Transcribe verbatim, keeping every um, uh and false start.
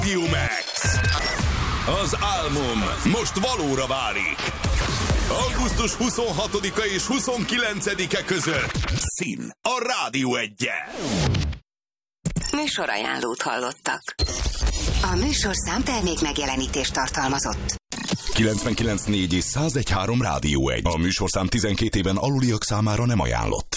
Max. Az álmom most valóra válik. augusztus huszonhatodika és huszonkilencedike között Szín a Rádió Egyen. Műsorajánlót hallottak. A műsorszám termék megjelenítést tartalmazott. kilencvenkilenc négy és száz egy három Rádió Egy. A műsorszám tizenkét éven aluliak számára nem ajánlott.